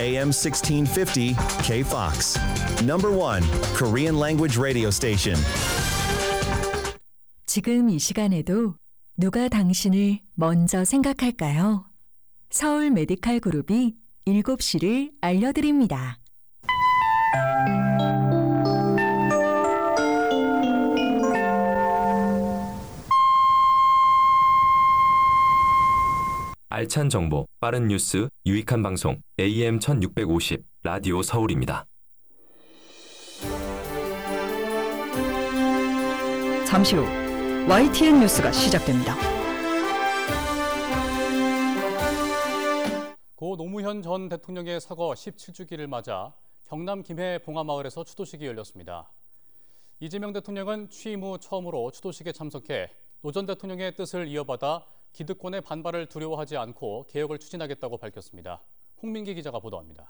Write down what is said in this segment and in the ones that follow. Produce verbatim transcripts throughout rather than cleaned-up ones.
에이엠 sixteen fifty K-Fox. Number one Korean language radio station. 지금 이 시간에도 누가 당신을 먼저 생각할까요? 서울 메디칼 그룹이 일곱 시를 알려드립니다. 알찬 정보, 빠른 뉴스, 유익한 방송 에이엠 천육백오십 라디오 서울입니다. 잠시 후 와이티엔 뉴스가 시작됩니다. 고 노무현 전 대통령의 사거 십칠 주기를 맞아 경남 김해 봉화마을에서 추도식이 열렸습니다. 이재명 대통령은 취임 후 처음으로 추도식에 참석해 노 전 대통령의 뜻을 이어받아 기득권의 반발을 두려워하지 않고 개혁을 추진하겠다고 밝혔습니다. 홍민기 기자가 보도합니다.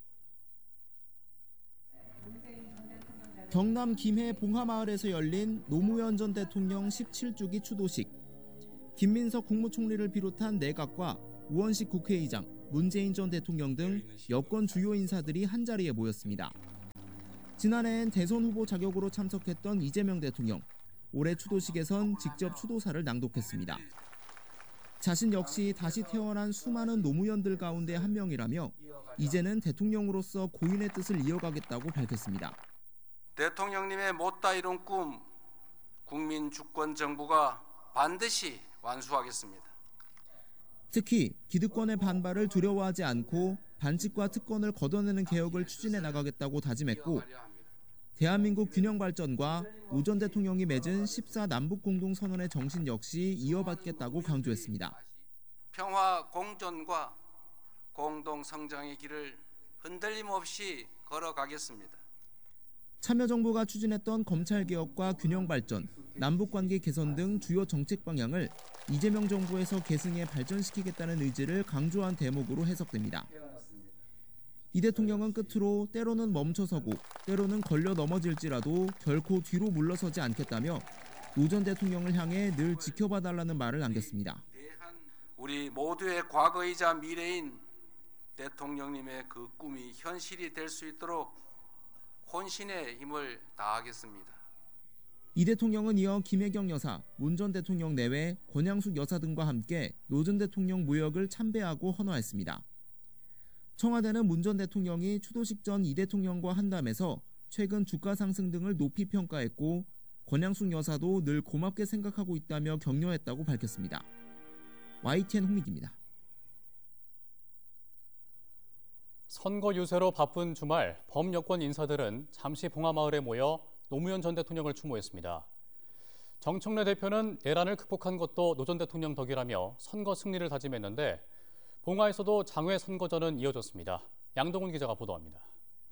경남 김해 봉화마을에서 열린 노무현 전 대통령 십칠 주기 추도식. 김민석 국무총리를 비롯한 내각과 우원식 국회의장, 문재인 전 대통령 등 여권 주요 인사들이 한자리에 모였습니다. 지난해엔 대선 후보 자격으로 참석했던 이재명 대통령, 올해 추도식에선 직접 추도사를 낭독했습니다. 자신 역시 다시 태어난 수많은 노무현들 가운데 한 명이라며 이제는 대통령으로서 고인의 뜻을 이어가겠다고 밝혔습니다. 대통령님의 못다 이룬 꿈, 국민 주권 정부가 반드시 완수하겠습니다. 특히 기득권의 반발을 두려워하지 않고 반칙과 특권을 걷어내는 개혁을 추진해 나가겠다고 다짐했고, 대한민국 균형 발전과 노 전 대통령이 맺은 십사 남북 공동선언의 정신 역시 이어받겠다고 강조했습니다. 평화 공존과 공동 성장의 길을 흔들림 없이 걸어가겠습니다. 참여정부가 추진했던 검찰개혁과 균형발전, 남북관계 개선 등 주요 정책 방향을 이재명 정부에서 계승해 발전시키겠다는 의지를 강조한 대목으로 해석됩니다. 이 대통령은 끝으로 때로는 멈춰서고 때로는 걸려 넘어질지라도 결코 뒤로 물러서지 않겠다며 노 전 대통령을 향해 늘 지켜봐달라는 말을 남겼습니다. 우리 모두의 과거이자 미래인 대통령님의 그 꿈이 현실이 될 수 있도록 혼신의 힘을 다하겠습니다. 이 대통령은 이어 김혜경 여사, 문 전 대통령 내외 권양숙 여사 등과 함께 노 전 대통령 무역을 참배하고 헌화했습니다. 청와대는 문 전 대통령이 추도식 전 이 대통령과 한담에서 최근 주가 상승 등을 높이 평가했고, 권양숙 여사도 늘 고맙게 생각하고 있다며 격려했다고 밝혔습니다. 와이티엔 홍익입니다. 선거 유세로 바쁜 주말, 범여권 인사들은 잠시 봉화마을에 모여 노무현 전 대통령을 추모했습니다. 정청래 대표는 내란을 극복한 것도 노 전 대통령 덕이라며 선거 승리를 다짐했는데, 봉화에서도 장외 선거전은 이어졌습니다. 양동훈 기자가 보도합니다.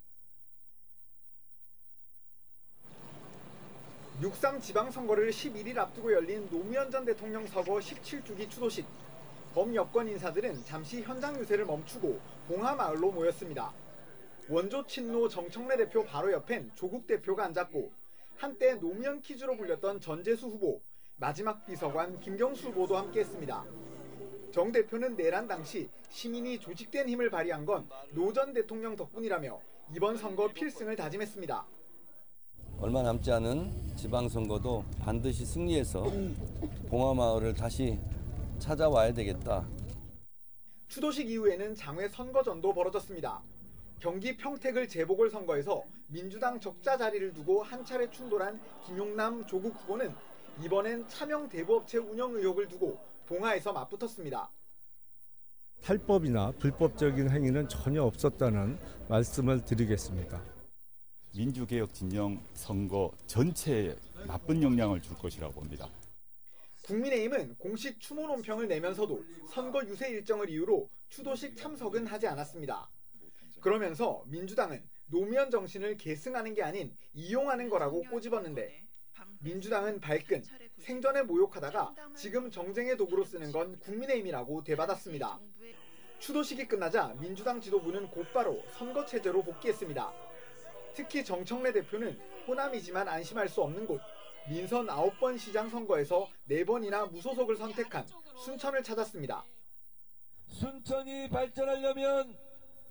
육삼 지방선거를 십일 일 앞두고 열린 노무현 전 대통령 서거 십칠 주기 추도식. 범여권 인사들은 잠시 현장 유세를 멈추고 봉화마을로 모였습니다. 원조 친노 정청래 대표 바로 옆엔 조국 대표가 앉았고, 한때 노무현 퀴즈로 불렸던 전재수 후보, 마지막 비서관 김경수 후보도 함께했습니다. 정 대표는 내란 당시 시민이 조직된 힘을 발휘한 건 노 전 대통령 덕분이라며 이번 선거 필승을 다짐했습니다. 얼마 남지 않은 지방선거도 반드시 승리해서 봉화마을을 다시 찾아와야 되겠다. 추도식 이후에는 장외 선거전도 벌어졌습니다. 경기 평택을 재보궐선거에서 민주당 적자 자리를 두고 한 차례 충돌한 김용남 조국 후보는 이번엔 차명 대부업체 운영 의혹을 두고 봉화에서 맞붙었습니다. 탈법이나 불법적인 행위는 전혀 없었다는 말씀을 드리겠습니다. 민주개혁 진영 선거 전체에 나쁜 영향을 줄 것이라고 봅니다. 국민의힘은 공식 추모 논평을 내면서도 선거 유세 일정을 이유로 추도식 참석은 하지 않았습니다. 그러면서 민주당은 노무현 정신을 계승하는 게 아닌 이용하는 거라고 꼬집었는데, 민주당은 발끈, 생전에 모욕하다가 지금 정쟁의 도구로 쓰는 건 국민의힘이라고 되받았습니다. 추도식이 끝나자 민주당 지도부는 곧바로 선거 체제로 복귀했습니다. 특히 정청래 대표는 호남이지만 안심할 수 없는 곳, 민선 아홉 번 시장 선거에서 네 번이나 무소속을 선택한 순천을 찾았습니다. 순천이 발전하려면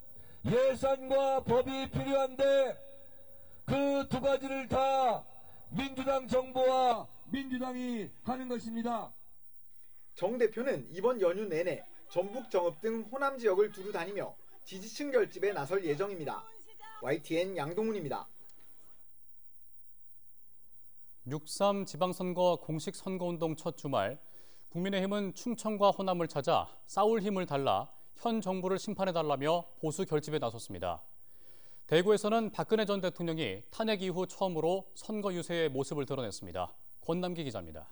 예산과 법이 필요한데 그 두 가지를 다 민주당 정부와 민주당이 하는 것입니다. 정 대표는 이번 연휴 내내 전북 정읍 등 호남 지역을 두루 다니며 지지층 결집에 나설 예정입니다. 와이티엔 양동훈입니다. 육삼 지방선거 공식 선거운동 첫 주말, 국민의힘은 충청과 호남을 찾아 싸울 힘을 달라 현 정부를 심판해달라며 보수 결집에 나섰습니다. 대구에서는 박근혜 전 대통령이 탄핵 이후 처음으로 선거 유세의 모습을 드러냈습니다. 권남기 기자입니다.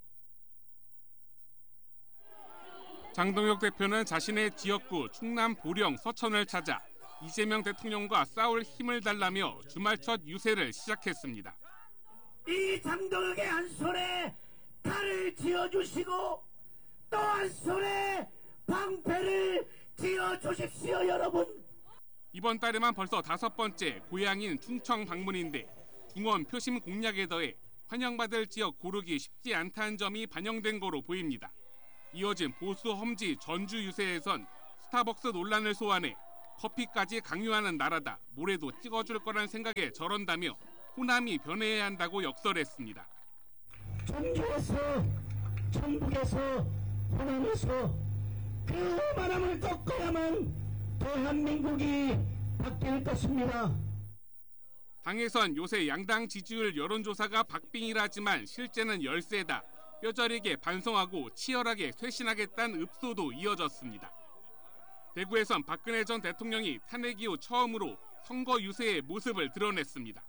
장동혁 대표는 자신의 지역구 충남 보령 서천을 찾아 이재명 대통령과 싸울 힘을 달라며 주말 첫 유세를 시작했습니다. 이 장동혁의 한 손에 칼을 쥐어주시고 또 한 손에 방패를 쥐어주십시오, 여러분. 이번 달에만 벌써 다섯 번째 고향인 충청 방문인데 중원 표심 공략에 더해 환영받을 지역 고르기 쉽지 않다는 점이 반영된 거로 보입니다. 이어진 보수 험지 전주 유세에선 스타벅스 논란을 소환해 커피까지 강요하는 나라다, 모레도 찍어줄 거란 생각에 저런다며 호남이 변해야 한다고 역설했습니다. 전주에서, 전북에서, 호남에서 그 오만함을 꺾어야만 대한민국이 바뀔 것입니다. 당에선 요새 양당 지지율 여론조사가 박빙이라지만 실제는 열세다, 뼈저리게 반성하고 치열하게 쇄신하겠다는 읍소도 이어졌습니다. 대구에선 박근혜 전 대통령이 탄핵 이후 처음으로 선거 유세의 모습을 드러냈습니다.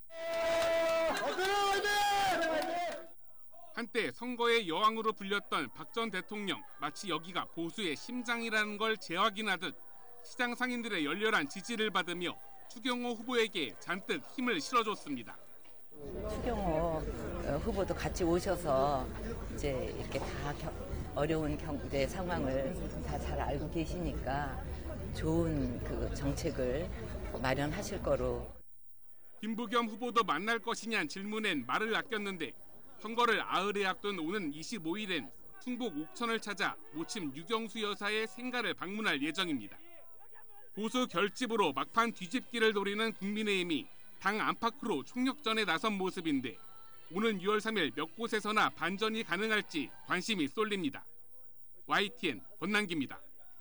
한때 선거의 여왕으로 불렸던 박 전 대통령, 마치 여기가 보수의 심장이라는 걸 재확인하듯 시장 상인들의 열렬한 지지를 받으며 추경호 후보에게 잔뜩 힘을 실어줬습니다. 추경호 후보도 같이 오셔서 이제 이렇게 다 겨, 어려운 경제 상황을 다 잘 알고 계시니까 좋은 그 정책을 마련하실 거로. 김부겸 후보도 만날 것이냐는 질문엔 말을 아꼈는데 선거를 아흘에 앞둔 오는 이십오일엔 충북 옥천을 찾아 모침 유경수 여사의 생가를 방문할 예정입니다. 보수 결집으로 막판 뒤집기를 노리는 국민의힘이 당 안팎으로 총력전에 나선 모습인데 오는 유월 삼일 몇 곳에서나 반전이 가능할지 관심이 쏠립니다. 와이티엔 권남기입니다.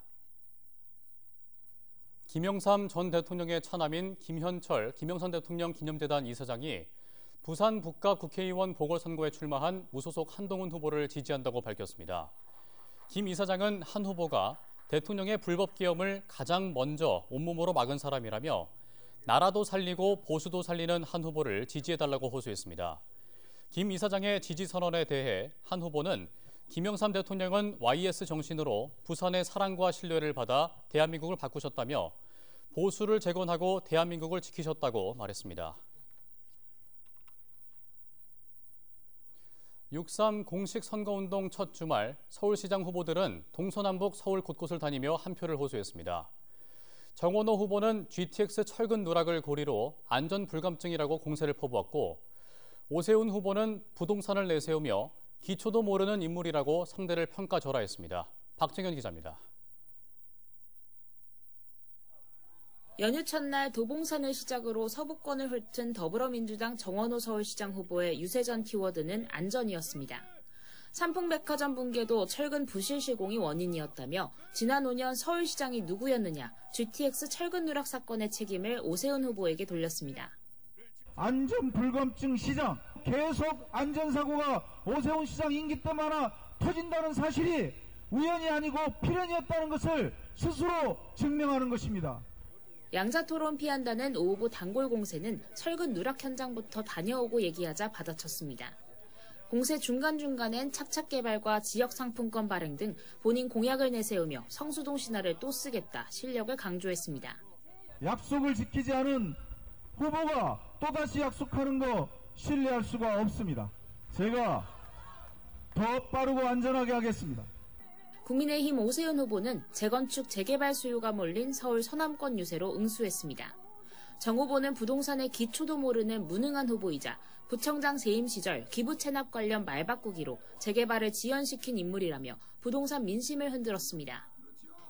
김영삼 전 대통령의 차남인 김현철 김영삼 대통령 기념재단 이사장이 부산 북가 국회의원 보궐선거에 출마한 무소속 한동훈 후보를 지지한다고 밝혔습니다. 김 이사장은 한 후보가 대통령의 불법 계엄을 가장 먼저 온몸으로 막은 사람이라며 나라도 살리고 보수도 살리는 한 후보를 지지해달라고 호소했습니다. 김 이사장의 지지 선언에 대해 한 후보는 김영삼 대통령은 와이에스 정신으로 부산의 사랑과 신뢰를 받아 대한민국을 바꾸셨다며 보수를 재건하고 대한민국을 지키셨다고 말했습니다. 육삼 공식 선거운동 첫 주말, 서울시장 후보들은 동서남북 서울 곳곳을 다니며 한 표를 호소했습니다. 정원호 후보는 지티엑스 철근 누락을 고리로 안전 불감증이라고 공세를 퍼부었고, 오세훈 후보는 부동산을 내세우며 기초도 모르는 인물이라고 상대를 평가절하했습니다. 박정현 기자입니다. 연휴 첫날 도봉산을 시작으로 서부권을 훑은 더불어민주당 정원호 서울시장 후보의 유세전 키워드는 안전이었습니다. 삼풍백화점 붕괴도 철근 부실 시공이 원인이었다며 지난 오 년 서울시장이 누구였느냐, 지티엑스 철근 누락 사건의 책임을 오세훈 후보에게 돌렸습니다. 안전 불감증 시장, 계속 안전사고가 오세훈 시장 임기 때마다 터진다는 사실이 우연이 아니고 필연이었다는 것을 스스로 증명하는 것입니다. 양자토론 피한다는 오 후보 단골 공세는 철근 누락 현장부터 다녀오고 얘기하자 받아쳤습니다. 공세 중간중간엔 착착 개발과 지역 상품권 발행 등 본인 공약을 내세우며 성수동 신화를 또 쓰겠다 실력을 강조했습니다. 약속을 지키지 않은 후보가 또다시 약속하는 거 신뢰할 수가 없습니다. 제가 더 빠르고 안전하게 하겠습니다. 국민의힘 오세훈 후보는 재건축 재개발 수요가 몰린 서울 서남권 유세로 응수했습니다. 정 후보는 부동산의 기초도 모르는 무능한 후보이자 부청장 재임 시절 기부 체납 관련 말 바꾸기로 재개발을 지연시킨 인물이라며 부동산 민심을 흔들었습니다.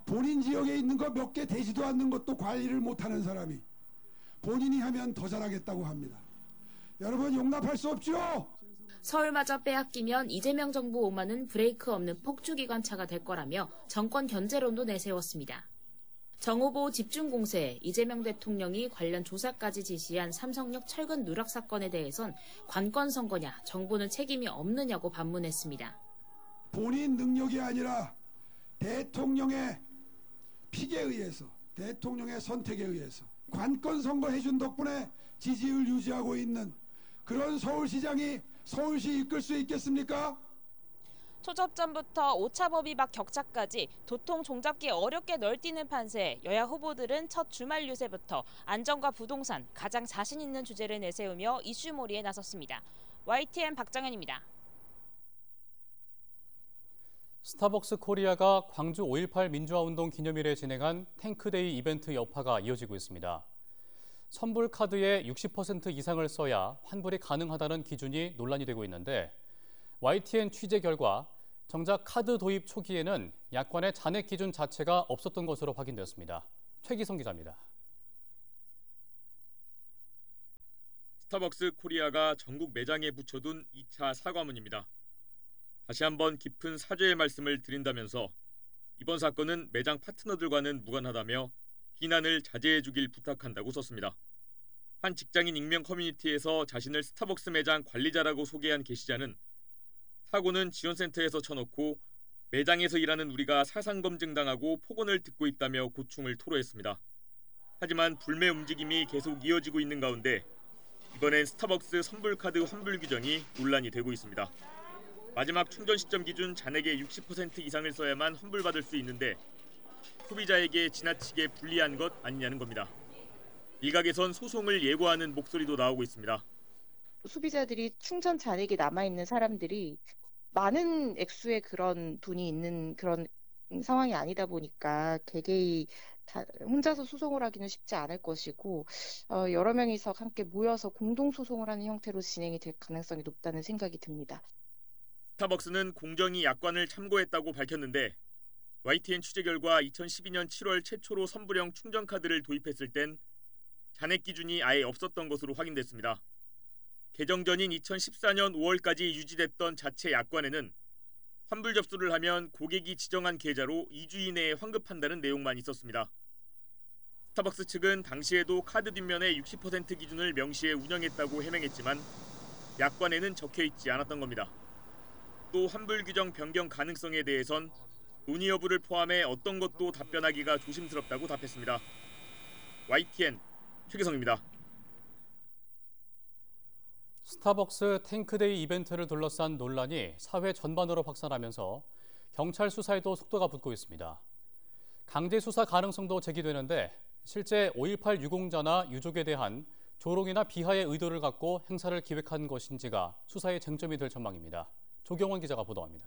본인 지역에 있는 거 몇 개 되지도 않는 것도 관리를 못하는 사람이 본인이 하면 더 잘하겠다고 합니다. 여러분 용납할 수 없죠. 서울마저 빼앗기면 이재명 정부 오만은 브레이크 없는 폭주기관차가 될 거라며 정권 견제론도 내세웠습니다. 정 후보 집중 공세에 이재명 대통령이 관련 조사까지 지시한 삼성역 철근 누락 사건에 대해선 관건 선거냐, 정부는 책임이 없느냐고 반문했습니다. 본인 능력이 아니라 대통령의 픽에 의해서, 대통령의 선택에 의해서 관건 선거 해준 덕분에 지지율 유지하고 있는 그런 서울시장이 서울시 이끌 수 있겠습니까? 초접전부터 오차범위 막 격차까지 도통 종잡기 어렵게 널뛰는 판세에 여야 후보들은 첫 주말 유세부터 안전과 부동산, 가장 자신 있는 주제를 내세우며 이슈몰이에 나섰습니다. 와이티엔 박정현입니다. 스타벅스 코리아가 광주 오일팔 민주화운동 기념일에 진행한 탱크데이 이벤트 여파가 이어지고 있습니다. 선불 카드에 육십 퍼센트 이상을 써야 환불이 가능하다는 기준이 논란이 되고 있는데 와이티엔 취재 결과 정작 카드 도입 초기에는 약관의 잔액 기준 자체가 없었던 것으로 확인되었습니다. 최기성 기자입니다. 스타벅스 코리아가 전국 매장에 붙여둔 이 차 사과문입니다. 다시 한번 깊은 사죄의 말씀을 드린다면서 이번 사건은 매장 파트너들과는 무관하다며 비난을 자제해 주길 부탁한다고 썼습니다. 한 직장인 익명 커뮤니티에서 자신을 스타벅스 매장 관리자라고 소개한 게시자는 사고는 지원센터에서 쳐놓고 매장에서 일하는 우리가 사상검증당하고 폭언을 듣고 있다며 고충을 토로했습니다. 하지만 불매 움직임이 계속 이어지고 있는 가운데 이번엔 스타벅스 선불카드 환불 규정이 논란이 되고 있습니다. 마지막 충전 시점 기준 잔액의 육십 퍼센트 이상을 써야만 환불받을 수 있는데 소비자에게 지나치게 불리한 것 아니냐는 겁니다. 일각에선 소송을 예고하는 목소리도 나오고 있습니다. 소비자들이 충전 잔액이 남아있는 사람들이 많은 액수의 그런 돈이 있는 그런 상황이 아니다 보니까 개개인 다 혼자서 소송을 하기는 쉽지 않을 것이고 어, 여러 명이서 함께 모여서 공동 소송을 하는 형태로 진행이 될 가능성이 높다는 생각이 듭니다. 스타벅스는 공정위 약관을 참고했다고 밝혔는데 와이티엔 취재 결과 이천십이 년 칠월 최초로 선불형 충전카드를 도입했을 땐 잔액 기준이 아예 없었던 것으로 확인됐습니다. 개정 전인 이천십사 년 오월까지 유지됐던 자체 약관에는 환불 접수를 하면 고객이 지정한 계좌로 이 주 이내에 환급한다는 내용만 있었습니다. 스타벅스 측은 당시에도 카드 뒷면에 육십 퍼센트 기준을 명시해 운영했다고 해명했지만 약관에는 적혀있지 않았던 겁니다. 또 환불 규정 변경 가능성에 대해선 논의 여부를 포함해 어떤 것도 답변하기가 조심스럽다고 답했습니다. 와이티엔 최기성입니다. 스타벅스 탱크데이 이벤트를 둘러싼 논란이 사회 전반으로 확산하면서 경찰 수사에도 속도가 붙고 있습니다. 강제 수사 가능성도 제기되는데 실제 오일팔 유공자나 유족에 대한 조롱이나 비하의 의도를 갖고 행사를 기획한 것인지가 수사의 쟁점이 될 전망입니다. 조경원 기자가 보도합니다.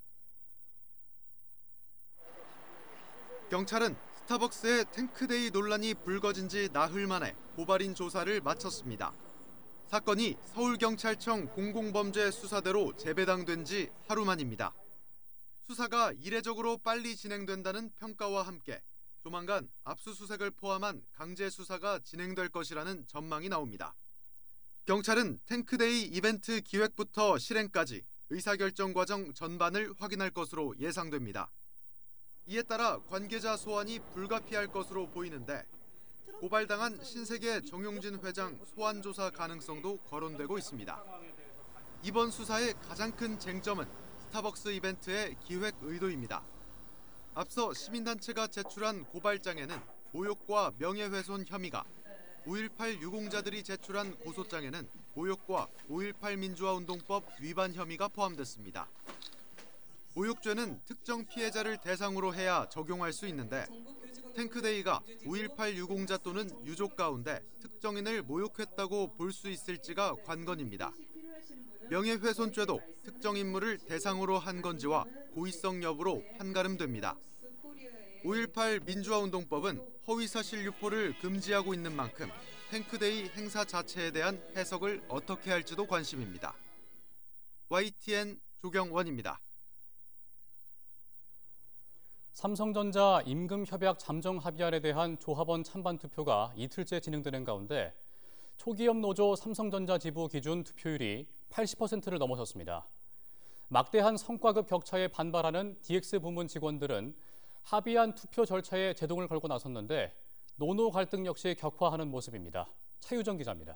경찰은 스타벅스의 탱크데이 논란이 불거진 지 나흘 만에 고발인 조사를 마쳤습니다. 사건이 서울경찰청 공공범죄 수사대로 재배당된 지 하루 만입니다. 수사가 이례적으로 빨리 진행된다는 평가와 함께 조만간 압수수색을 포함한 강제 수사가 진행될 것이라는 전망이 나옵니다. 경찰은 탱크데이 이벤트 기획부터 실행까지 의사결정 과정 전반을 확인할 것으로 예상됩니다. 이에 따라 관계자 소환이 불가피할 것으로 보이는데 고발당한 신세계 정용진 회장 소환 조사 가능성도 거론되고 있습니다. 이번 수사의 가장 큰 쟁점은 스타벅스 이벤트의 기획 의도입니다. 앞서 시민단체가 제출한 고발장에는 모욕과 명예훼손 혐의가, 오일팔 유공자들이 제출한 고소장에는 모욕과 오일팔 민주화운동법 위반 혐의가 포함됐습니다. 모욕죄는 특정 피해자를 대상으로 해야 적용할 수 있는데 탱크데이가 오일팔 유공자 또는 유족 가운데 특정인을 모욕했다고 볼 수 있을지가 관건입니다. 명예훼손죄도 특정 인물을 대상으로 한 건지와 고의성 여부로 판가름됩니다. 오일팔 민주화운동법은 허위사실 유포를 금지하고 있는 만큼 탱크데이 행사 자체에 대한 해석을 어떻게 할지도 관심입니다. 와이티엔 조경원입니다. 삼성전자 임금협약 잠정 합의안에 대한 조합원 찬반 투표가 이틀째 진행되는 가운데 초기업 노조 삼성전자 지부 기준 투표율이 팔십 퍼센트를 넘어섰습니다. 막대한 성과급 격차에 반발하는 디엑스 부문 직원들은 합의안 투표 절차에 제동을 걸고 나섰는데 노노 갈등 역시 격화하는 모습입니다. 차유정 기자입니다.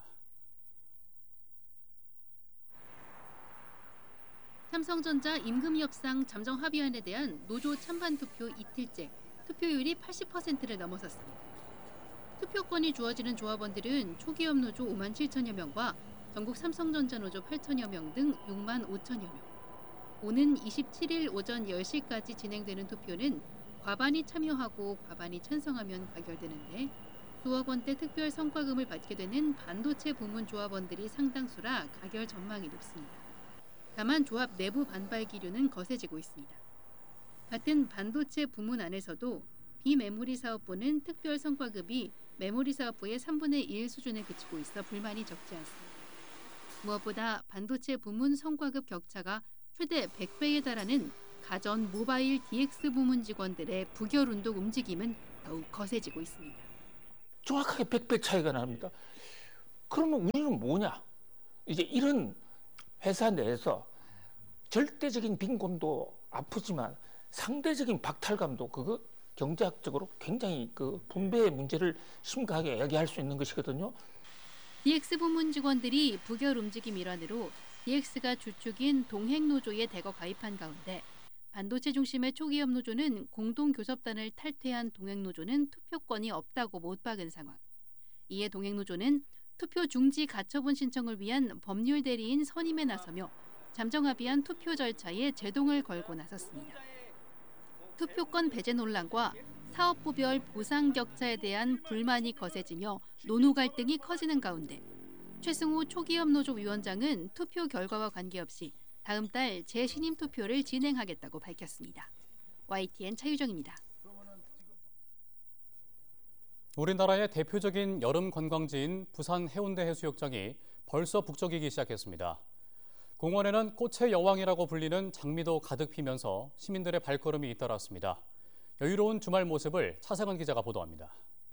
삼성전자 임금협상 잠정 합의안에 대한 노조 찬반 투표 이틀째 투표율이 팔십 퍼센트를 넘어섰습니다. 투표권이 주어지는 조합원들은 초기업 노조 오만 칠천여 명과 전국 삼성전자 노조 팔천여 명 등 육만 오천여 명. 오는 이십칠 일 오전 열 시까지 진행되는 투표는 과반이 참여하고 과반이 찬성하면 가결되는데 조합원 때 특별 성과금을 받게 되는 반도체 부문 조합원들이 상당수라 가결 전망이 높습니다. 다만 조합 내부 반발 기류는 거세지고 있습니다. 같은 반도체 부문 안에서도 비메모리 사업부는 특별 성과급이 메모리 사업부의 삼분의 일 수준에 그치고 있어 불만이 적지 않습니다. 무엇보다 반도체 부문 성과급 격차가 최대 백 배에 달하는 가전 모바일 디엑스 부문 직원들의 부결 운동 움직임은 더욱 거세지고 있습니다. 정확하게 백 배 차이가 납니다. 그러면 우리는 뭐냐? 이제 이런 회사 내에서 절대적인 빈곤도 아프지만 상대적인 박탈감도 그거 경제학적으로 굉장히 그 분배의 문제를 심각하게 야기할 수 있는 것이거든요. 디엑스 부문 직원들이 부결 움직임 일환으로 디엑스가 주축인 동행노조에 대거 가입한 가운데 반도체 중심의 초기업 노조는 공동교섭단을 탈퇴한 동행노조는 투표권이 없다고 못 박은 상황. 이에 동행노조는 투표 중지 가처분 신청을 위한 법률 대리인 선임에 나서며 잠정합의안 투표 절차에 제동을 걸고 나섰습니다. 투표권 배제 논란과 사업부별 보상 격차에 대한 불만이 거세지며 노노 갈등이 커지는 가운데 최승호 초기업 노조 위원장은 투표 결과와 관계없이 다음 달 재신임 투표를 진행하겠다고 밝혔습니다. 와이티엔 차유정입니다. 우리나라의 대표적인 여름 관광지인 부산 해운대 해수욕장이 벌써 북적이기 시작했습니다. 공원에는 꽃의 여왕이라고 불리는 장미도 가득 피면서 시민들의 발걸음이 잇따랐습니다. 여유로운 주말 모습을 차상은 기자가 보도합니다.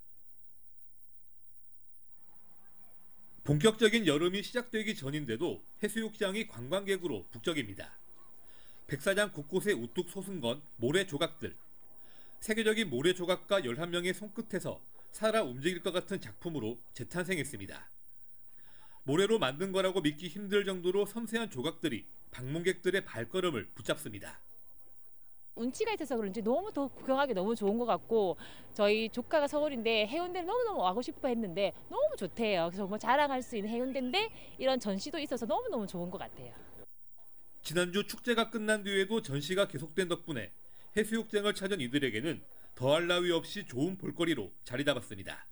본격적인 여름이 시작되기 전인데도 해수욕장이 관광객으로 북적입니다. 백사장 곳곳에 우뚝 솟은 건 모래 조각들. 세계적인 모래 조각가 열한 명의 손끝에서 살아 움직일 것 같은 작품으로 재탄생했습니다. 모래로 만든 거라고 믿기 힘들 정도로 섬세한 조각들이 방문객들의 발걸음을 붙잡습니다. 운치가 있어서 그런지 너무 더 구경하기 너무 좋은 것 같고 저희 조카가 서울인데 해운대를 너무너무 와고 싶어 했는데 너무 좋대요. 그래서 정말 자랑할 수 있는 해운대인데 이런 전시도 있어서 너무너무 좋은 것 같아요. 지난주 축제가 끝난 뒤에도 전시가 계속된 덕분에 해수욕장을 찾은 이들에게는 더할 나위 없이 좋은 볼거리로 자리 잡았습니다.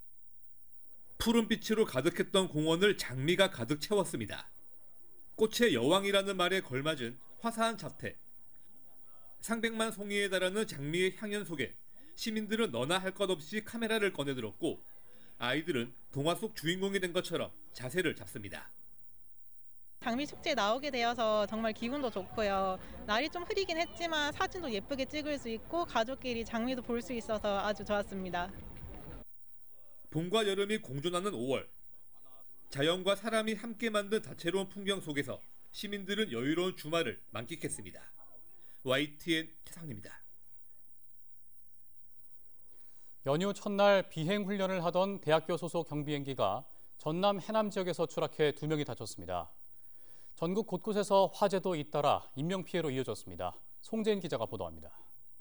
푸른 빛으로 가득했던 공원을 장미가 가득 채웠습니다. 꽃의 여왕이라는 말에 걸맞은 화사한 자태. 상백만 송이에 달하는 장미의 향연 속에 시민들은 너나 할 것 없이 카메라를 꺼내들었고 아이들은 동화 속 주인공이 된 것처럼 자세를 잡습니다. 장미 축제에 나오게 되어서 정말 기분도 좋고요. 날이 좀 흐리긴 했지만 사진도 예쁘게 찍을 수 있고 가족끼리 장미도 볼 수 있어서 아주 좋았습니다. 봄과 여름이 공존하는 오월. 자연과 사람이 함께 만든 다채로운 풍경 속에서 시민들은 여유로운 주말을 만끽했습니다. 와이티엔 최상입니다. 연휴 첫날 비행 훈련을 하던 대학교 소속 경비행기가 전남 해남 지역에서 추락해 두 명이 다쳤습니다. 전국 곳곳에서 화재도 잇따라 인명피해로 이어졌습니다. 송재인 기자가 보도합니다.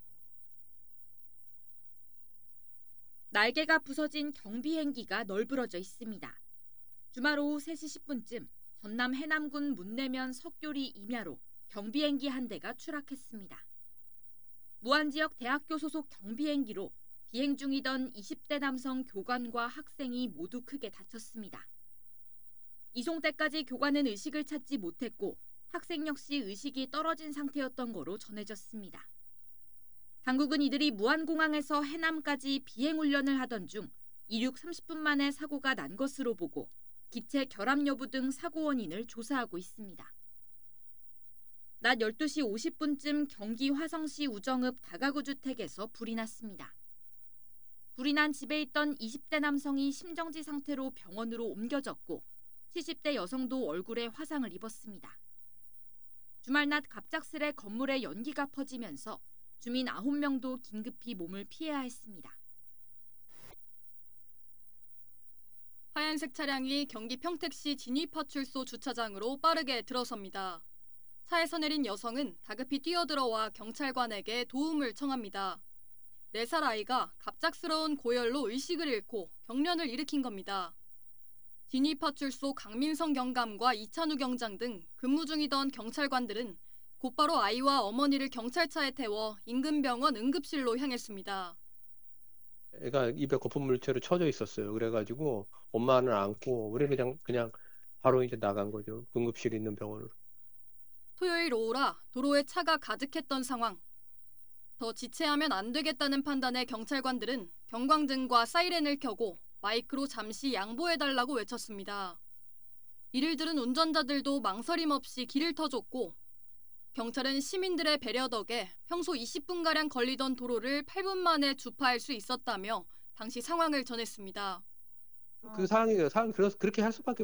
날개가 부서진 경비행기가 널브러져 있습니다. 주말 오후 세 시 십 분쯤 전남 해남군 문내면 석교리 임야로 경비행기 한 대가 추락했습니다. 무안지역 대학교 소속 경비행기로 비행 중이던 이십 대 남성 교관과 학생이 모두 크게 다쳤습니다. 이송 때까지 교관은 의식을 찾지 못했고 학생 역시 의식이 떨어진 상태였던 거로 전해졌습니다. 당국은 이들이 무안공항에서 해남까지 비행훈련을 하던 중 이륙 삼십 분 만에 사고가 난 것으로 보고 기체 결함 여부 등 사고 원인을 조사하고 있습니다. 낮 열두 시 오십 분쯤 경기 화성시 우정읍 다가구 주택에서 불이 났습니다. 불이 난 집에 있던 이십 대 남성이 심정지 상태로 병원으로 옮겨졌고 칠십 대 여성도 얼굴에 화상을 입었습니다. 주말 낮 갑작스레 건물에 연기가 퍼지면서 주민 아홉 명도 긴급히 몸을 피해야 했습니다. 하얀색 차량이 경기 평택시 진위파출소 주차장으로 빠르게 들어섭니다. 차에서 내린 여성은 다급히 뛰어들어와 경찰관에게 도움을 청합니다. 네 살 아이가 갑작스러운 고열로 의식을 잃고 경련을 일으킨 겁니다. 진위파출소 강민성 경감과 이찬우 경장 등 근무 중이던 경찰관들은 곧바로 아이와 어머니를 경찰차에 태워 인근 병원 응급실로 향했습니다. 애가 입에 거품 물체로 쳐져 있었어요. 그래가지고 엄마는 안고 우리 그냥 그냥 바로 이제 나간 거죠. 응급실 있는 병원으로. 토요일 오후라 도로에 차가 가득했던 상황. 더 지체하면 안 되겠다는 판단에 경찰관들은 경광등과 사이렌을 켜고 마이크로 잠시 양보해달라고 외쳤습니다. 이를 들은 운전자들도 망설임 없이 길을 터줬고 경찰은 시민들의 배려 덕에 평소 이십 분가량 걸리던 도로를 팔 분 만에 주파할 수 있었다며 당시 상황을 전했습니다. 그 상황이 상황 그래서 그렇게 할 수밖에